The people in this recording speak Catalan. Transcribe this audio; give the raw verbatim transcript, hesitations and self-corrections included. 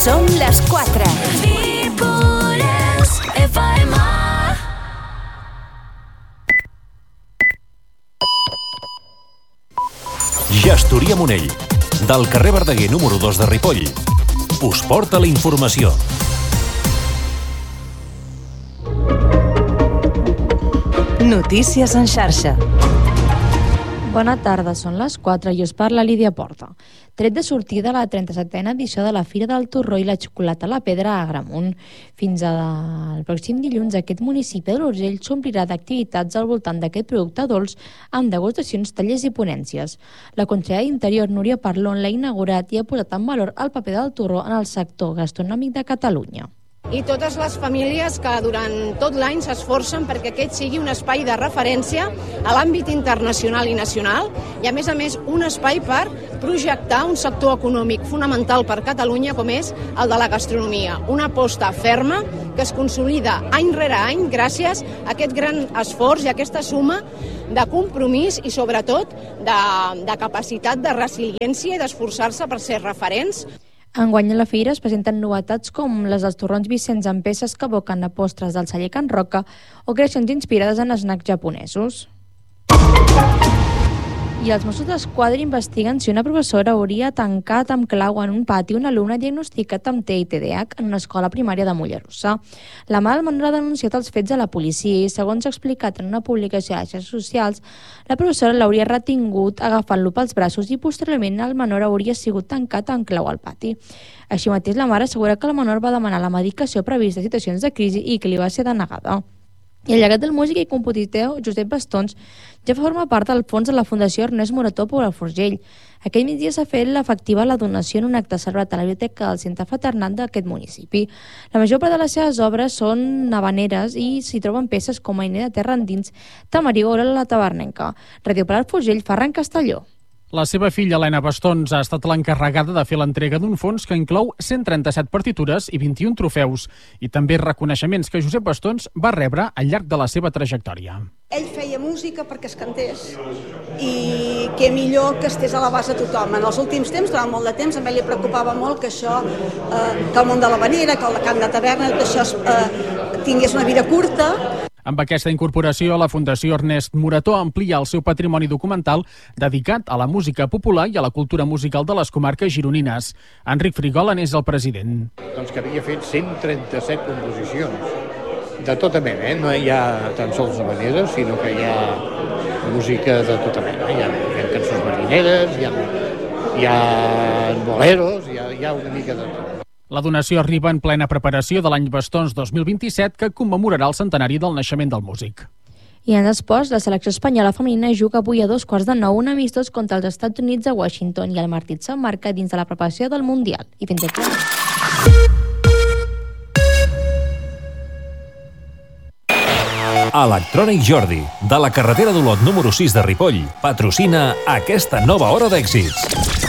Són les quatre. Vives F M. Gestoria Monell, del carrer Verdaguer número dos de Ripoll, us porta la informació. Notícies en xarxa. Bona tarda, són les quatre i us parla Lídia Porta. Tret de sortida a la trenta-setena edició de la Fira del Torró i la Xocolata a la Pedra a Agramunt. Fins al pròxim dilluns, aquest municipi de l'Urgell s'omplirà d'activitats al voltant d'aquest producte dolç amb degustacions, tallers i ponències. La consellera d'Interior, Núria Parlon, l'ha inaugurat i ha posat en valor el paper del torró en el sector gastronòmic de Catalunya. I totes les famílies que durant tot l'any s'esforcen perquè aquest sigui un espai de referència a l'àmbit internacional i nacional i, a més a més, un espai per projectar un sector econòmic fonamental per Catalunya com és el de la gastronomia. Una aposta ferma que es consolida any rere any gràcies a aquest gran esforç i a aquesta suma de compromís i, sobretot, de, de capacitat de resiliència i d'esforçar-se per ser referents. Enguany a la fira es presenten novetats com les dels torrons Vicenç amb peces que evoquen a postres del celler Can Roca o creacions inspirades en snacks japonesos. I els Mossos d'Esquadra investiguen si una professora hauria tancat amb clau en un pati un alumne diagnosticat amb T I T D A H en una escola primària de Mollerussa. La mare del menor ha denunciat els fets a la policia i, segons ha explicat en una publicació a les xarxes socials, la professora l'hauria retingut agafant-lo pels braços i posteriorment el menor hauria sigut tancat en clau al pati. Així mateix, la mare assegura que el menor va demanar la medicació prevista en situacions de crisi i que li va ser denegada. I el llegat del músic i compositor Josep Bastons ja forma part del fons de la Fundació Ernest Morató Palafrugell. Aquell migdia s'ha fet l'efectiva la donació en un acte celebrat a la biblioteca del Centre Fraternal d'aquest municipi. La major part de les seves obres són havaneres i s'hi troben peces com Ainer de Terra Endins, Tamariu o La Tabernenca. Ràdio Palafrugell, Ferran Castelló. La seva filla, Helena Bastons, ha estat l'encarregada de fer l'entrega d'un fons que inclou cent trenta-set partitures i vint-i-un trofeus i també reconeixements que Josep Bastons va rebre al llarg de la seva trajectòria. Ell feia música perquè es cantés i que millor que estés a l'abast de tothom. En els últims temps, durant molt de temps, a ell li preocupava molt que això, eh, que el món de l'havanera, que el cant de taverna, que això eh, tingués una vida curta. Amb aquesta incorporació, la Fundació Ernest Morató amplia el seu patrimoni documental dedicat a la música popular i a la cultura musical de les comarques gironines. Enric Frigola n'és el president. Doncs que havia fet cent trenta-set composicions, de tota mena, eh? No hi ha tan sols havaneres, sinó que hi ha música de tota mena. Hi ha, hi ha cançons marineres, hi ha, hi ha boleros, hi ha, hi ha una mica de tot. La donació arriba en plena preparació de l'any Bastons dos mil vint-i-set, que commemorarà el centenari del naixement del músic. I en esports, la selecció espanyola femenina juga avui a dos quarts de nou un amistós contra els Estats Units a Washington i el partit s'emmarca dins de la preparació del Mundial. I fins aquí. Electrònic Jordi, de la carretera d'Olot número sis de Ripoll, patrocina aquesta nova hora d'èxits.